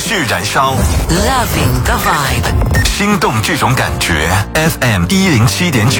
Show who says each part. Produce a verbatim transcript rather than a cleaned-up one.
Speaker 1: 绪燃烧
Speaker 2: Loving the vibe，
Speaker 1: 心动这种感觉 F M 一零七点九